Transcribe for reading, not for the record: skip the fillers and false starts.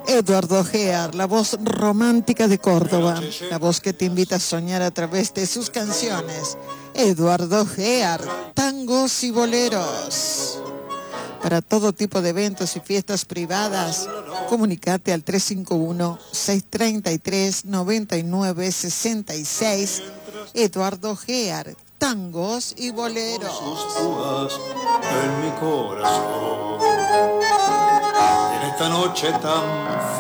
Eduardo Gear, la voz romántica de Córdoba, la voz que te invita a soñar a través de sus canciones. Eduardo Gear, tangos y boleros. Para todo tipo de eventos y fiestas privadas, comunicate al 351-633-9966. Eduardo Gear, tangos y boleros. En mi corazón, en esta noche tan